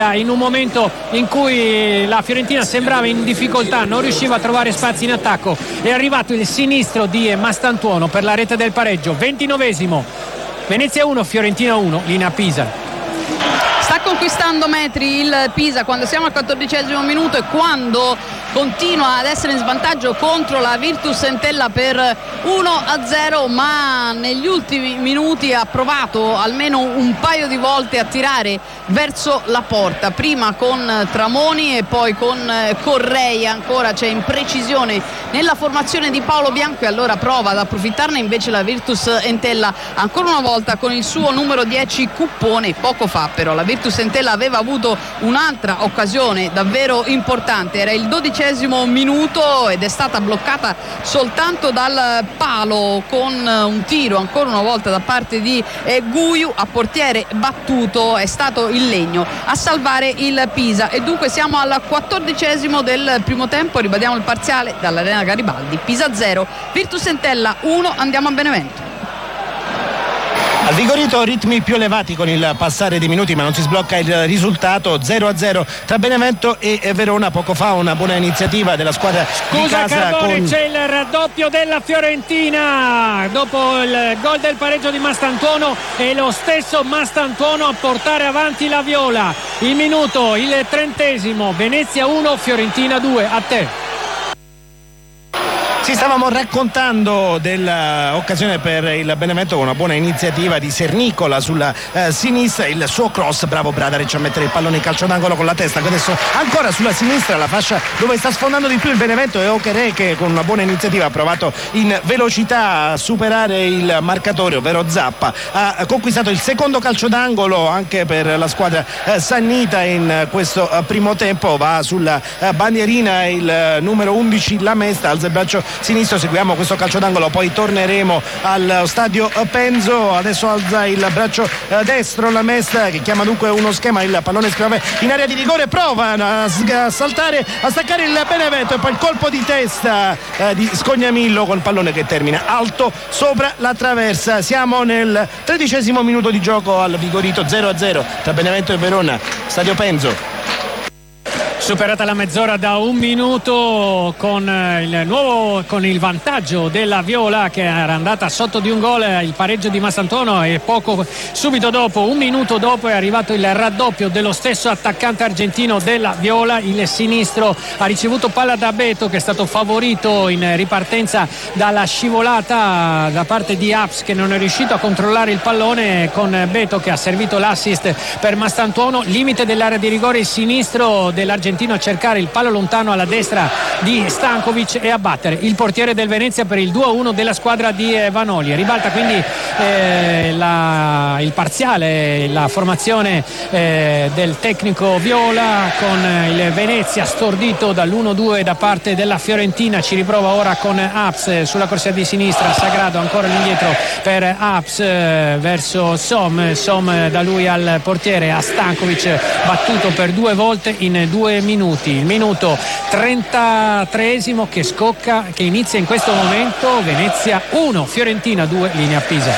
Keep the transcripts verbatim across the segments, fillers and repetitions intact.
in un momento in cui la Fiorentina sembrava in difficoltà, non riusciva a trovare spazi in attacco, è arrivato il sinistro di Mastantuono per la rete del pareggio. Ventinovesimo, Venezia uno, Fiorentina uno, linea Pisa. Sta conquistando metri il Pisa quando siamo al quattordicesimo minuto e quando continua ad essere in svantaggio contro la Virtus Entella per uno a zero, ma negli ultimi minuti ha provato almeno un paio di volte a tirare verso la porta, prima con Tramoni e poi con Correia. Ancora c'è imprecisione nella formazione di Paolo Bianco e allora prova ad approfittarne invece la Virtus Entella ancora una volta con il suo numero dieci Cuppone. Poco fa però la Virtus Entella aveva avuto un'altra occasione davvero importante, era il dodicesimo minuto ed è stata bloccata soltanto dal palo con un tiro ancora una volta da parte di eh, Guiu a portiere battuto. È stato il Legno a salvare il Pisa e dunque siamo al quattordicesimo del primo tempo. Ribadiamo il parziale dall'Arena Garibaldi: Pisa zero, Virtus Entella uno. Andiamo a Benevento. Al Vigorito ritmi più elevati con il passare dei minuti, ma non si sblocca il risultato. Zero a zero tra Benevento e Verona. Poco fa una buona iniziativa della squadra Scusa, di casa. Carbone, con... c'è il raddoppio della Fiorentina dopo il gol del pareggio di Mastantuono, e lo stesso Mastantuono a portare avanti la Viola. Il minuto, il trentesimo, Venezia uno, Fiorentina due. A te. Ci stavamo raccontando dell'occasione per il Benevento con una buona iniziativa di Sernicola sulla eh, sinistra, il suo cross, bravo Bradaric a mettere il pallone in calcio d'angolo con la testa. Adesso ancora sulla sinistra, la fascia dove sta sfondando di più il Benevento, e Okerè che con una buona iniziativa ha provato in velocità a superare il marcatore, ovvero Zappa. Ha conquistato il secondo calcio d'angolo anche per la squadra eh, sannita in questo eh, primo tempo. Va sulla eh, bandierina il eh, numero undici Lamesta, alza il braccio sinistro. Seguiamo questo calcio d'angolo, poi torneremo al stadio Penzo. Adesso alza il braccio destro la Mesta, che chiama dunque uno schema. Il pallone scrive in area di rigore, prova a saltare, a staccare il Benevento, e poi il colpo di testa eh, di Scognamillo col pallone che termina alto sopra la traversa. Siamo nel tredicesimo minuto di gioco al Vigorito, zero a zero tra Benevento e Verona, stadio Penzo. Superata la mezz'ora da un minuto con il nuovo con il vantaggio della Viola, che era andata sotto di un gol, il pareggio di Mastantuono, e poco subito dopo, un minuto dopo, è arrivato il raddoppio dello stesso attaccante argentino della Viola. Il sinistro ha ricevuto palla da Beto, che è stato favorito in ripartenza dalla scivolata da parte di Aps, che non è riuscito a controllare il pallone, con Beto che ha servito l'assist per Mastantuono. Limite dell'area di rigore, il sinistro dell'argentino a cercare il palo lontano alla destra di Stankovic e a battere il portiere del Venezia per il due a uno della squadra di Vanoli. Ribalta quindi eh, la, il parziale, la formazione eh, del tecnico Viola, con il Venezia stordito dall'uno due da parte della Fiorentina. Ci riprova ora con Aps sulla corsia di sinistra, Sagrado ancora all'indietro per Aps eh, verso Som, Som da lui al portiere, a Stankovic, battuto per due volte in due minuti. Il minuto trentatreesimo che scocca, che inizia in questo momento. Venezia uno, Fiorentina due, linea Pisa.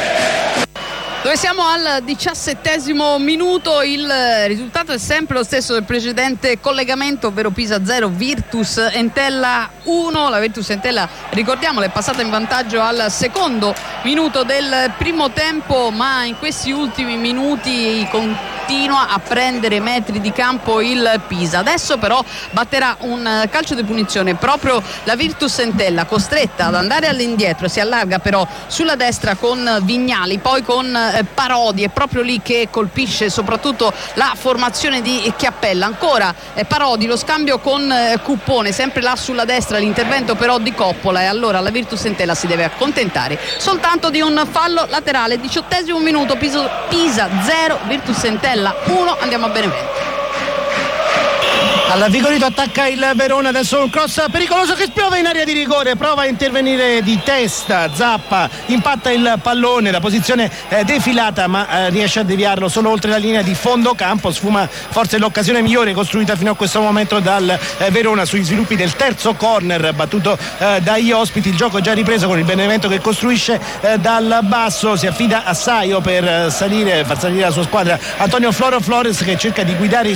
Dove siamo al diciassettesimo minuto, il risultato è sempre lo stesso del precedente collegamento, ovvero Pisa zero, Virtus Entella uno. La Virtus Entella, ricordiamolo, è passata in vantaggio al secondo minuto del primo tempo, ma in questi ultimi minuti continua a prendere metri di campo il Pisa. Adesso però batterà un calcio di punizione proprio la Virtus Entella, costretta ad andare all'indietro. Si allarga però sulla destra con Vignali, poi con Parodi, è proprio lì che colpisce soprattutto la formazione di Chiappella. Ancora eh, Parodi, lo scambio con eh, Cuppone, sempre là sulla destra l'intervento però di Coppola, e allora la Virtus Entella si deve accontentare soltanto di un fallo laterale. Diciottesimo minuto, Pisa, Pisa zero, Virtus Entella uno. Andiamo a Benevento. Al Vigorito attacca il Verona, adesso un cross pericoloso che spiove in area di rigore, prova a intervenire di testa Zappa, impatta il pallone, la posizione eh, defilata, ma eh, riesce a deviarlo solo oltre la linea di fondo campo. Sfuma forse l'occasione migliore costruita fino a questo momento dal eh, Verona sugli sviluppi del terzo corner battuto eh, dagli ospiti. Il gioco è già ripreso con il Benevento che costruisce eh, dal basso, si affida a Saio per eh, salire, far salire la sua squadra. Antonio Floro Flores che cerca di guidare i